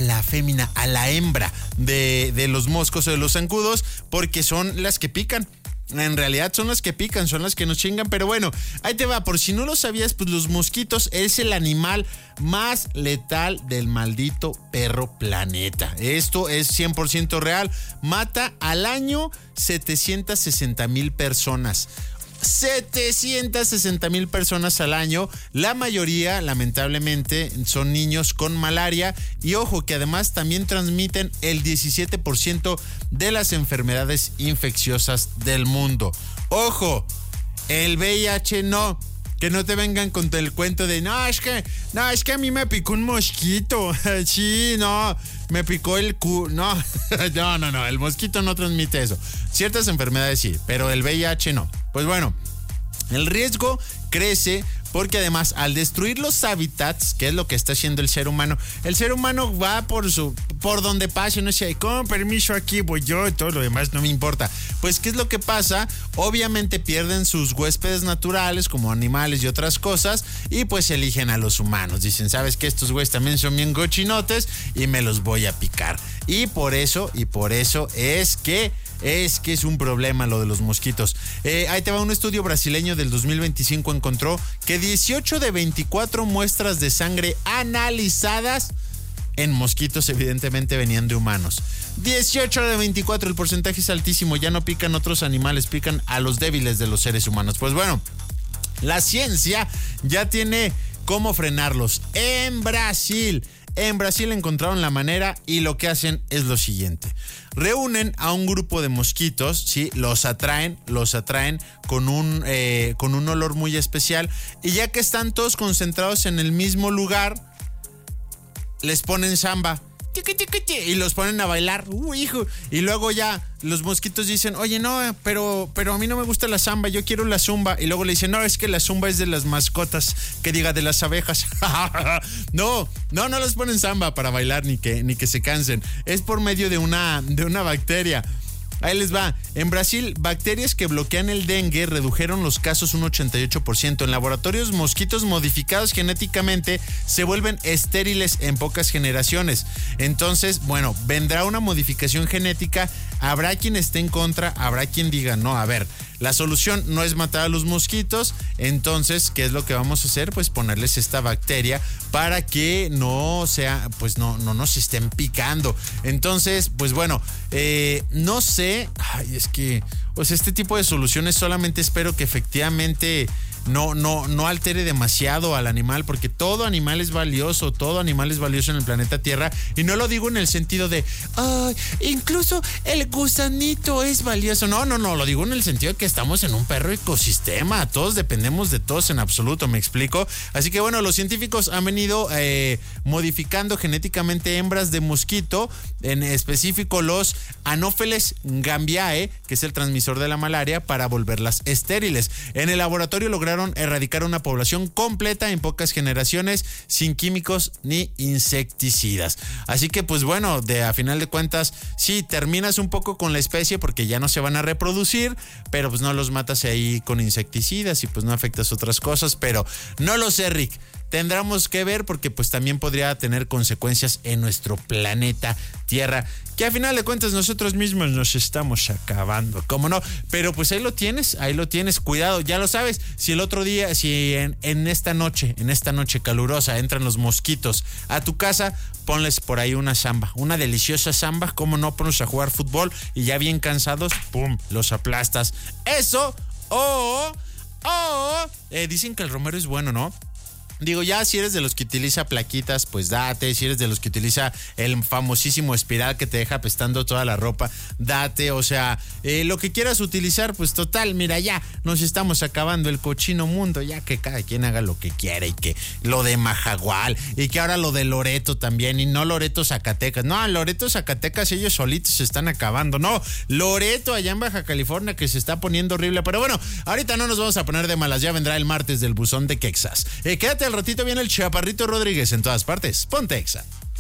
a la fémina, a la hembra de los moscos o de los zancudos, porque son las que pican. En realidad son las que pican, son las que nos chingan, pero bueno, ahí te va, por si no lo sabías, pues los mosquitos es el animal más letal del maldito perro planeta. Esto es 100% real, mata al año 760,000 personas. 760,000 personas al año, la mayoría lamentablemente son niños con malaria y ojo que además también transmiten el 17% de las enfermedades infecciosas del mundo. Ojo, el VIH no. Que no te vengan con el cuento de no, es que a mí me picó un mosquito. Sí, no, me picó el no, no, el mosquito no transmite eso. Ciertas enfermedades sí, pero el VIH no. Pues bueno, el riesgo crece porque además al destruir los hábitats, que es lo que está haciendo el ser humano va por donde pase, no sé, con permiso aquí voy yo, todo lo demás no me importa. Pues ¿qué es lo que pasa? Obviamente pierden sus huéspedes naturales como animales y otras cosas y pues eligen a los humanos. Dicen, ¿sabes qué? Estos güeyes también son bien cochinotes y me los voy a picar. Y por eso es que es un problema lo de los mosquitos. Ahí te va, un estudio brasileño del 2025 encontró que 18 de 24 muestras de sangre analizadas en mosquitos evidentemente venían de humanos. 18 de 24, el porcentaje es altísimo, ya no pican otros animales, pican a los débiles de los seres humanos. Pues bueno, la ciencia ya tiene cómo frenarlos. En Brasil encontraron la manera y lo que hacen es lo siguiente. Reúnen a un grupo de mosquitos, ¿sí? Los atraen con un olor muy especial y ya que están todos concentrados en el mismo lugar, les ponen samba. Y los ponen a bailar. Hijo. Y luego ya los mosquitos dicen, oye, no, pero a mí no me gusta la samba, yo quiero la zumba. Y luego le dicen, no, es que la zumba es de las mascotas, que diga, de las abejas. No les ponen samba para bailar ni que se cansen. Es por medio de una bacteria. Ahí les va. En Brasil, bacterias que bloquean el dengue redujeron los casos un 88%. En laboratorios, mosquitos modificados genéticamente se vuelven estériles en pocas generaciones. Entonces, bueno, vendrá una modificación genética. Habrá quien esté en contra, habrá quien diga, no, a ver, la solución no es matar a los mosquitos. Entonces, ¿qué es lo que vamos a hacer? Pues ponerles esta bacteria para que no nos estén picando. Entonces, pues bueno, no sé. Ay, es que, pues este tipo de soluciones solamente espero que efectivamente no altere demasiado al animal, porque todo animal es valioso en el planeta Tierra, y no lo digo en el sentido de, ay, incluso el gusanito es valioso. No, lo digo en el sentido de que estamos en un perro ecosistema, todos dependemos de todos en absoluto, ¿me explico? Así que bueno, los científicos han venido modificando genéticamente hembras de mosquito, en específico los Anopheles gambiae, que es el transmisor de la malaria, para volverlas estériles. En el laboratorio lograron erradicar una población completa en pocas generaciones sin químicos ni insecticidas. Así que pues bueno, a final de cuentas sí terminas un poco con la especie porque ya no se van a reproducir, pero pues no los matas ahí con insecticidas y pues no afectas otras cosas, pero no lo sé, Rick. Tendremos que ver porque pues también podría tener consecuencias en nuestro planeta Tierra, que a final de cuentas nosotros mismos nos estamos acabando, ¿cómo no? Pero pues ahí lo tienes, cuidado, ya lo sabes, si el otro día, si en esta noche calurosa entran los mosquitos a tu casa, ponles por ahí una samba, una deliciosa samba, ¿cómo no? Ponlos a jugar fútbol y ya bien cansados, ¡pum!, los aplastas. Eso, dicen que el romero es bueno, ¿no? Digo, ya si eres de los que utiliza plaquitas, pues date. Si eres de los que utiliza el famosísimo espiral que te deja apestando toda la ropa, date. O sea, lo que quieras utilizar, pues total, mira, ya nos estamos acabando el cochino mundo. Ya que cada quien haga lo que quiera, y que lo de Majagual, y que ahora lo de Loreto también, y no Loreto, Zacatecas. No, Loreto, Zacatecas, ellos solitos se están acabando. No, Loreto allá en Baja California, que se está poniendo horrible. Pero bueno, ahorita no nos vamos a poner de malas. Ya vendrá el martes del buzón de Quexas. Quédate al ratito, viene el Chaparrito Rodríguez en todas partes. Ponte Exa.